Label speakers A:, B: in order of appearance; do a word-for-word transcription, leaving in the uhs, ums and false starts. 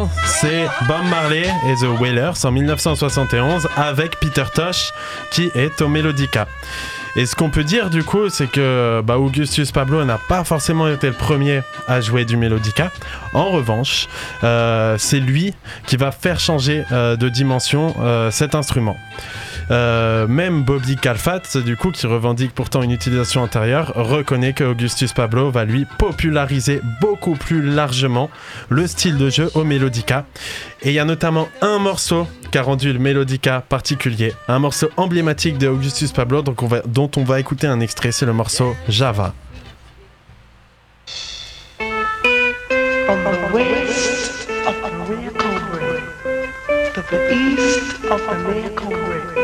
A: suivant, c'est Bob Marley et The Wailers en dix-neuf cent soixante et onze avec Peter Tosh qui est au Melodica. Et ce qu'on peut dire du coup, c'est que bah, Augustus Pablo n'a pas forcément été le premier à jouer du Melodica. En revanche, euh, c'est lui qui va faire changer euh, de dimension euh, cet instrument. Euh, même Bobby Calfat, du coup, qui revendique pourtant une utilisation antérieure, reconnaît que Augustus Pablo va lui populariser beaucoup plus largement le style de jeu au Melodica. Et il y a notamment un morceau qui a rendu le Melodica particulier, un morceau emblématique de Augustus Pablo, donc on va, dont on va écouter un extrait, c'est le morceau Java.
B: On the west of American Ray, to the east of American Ray.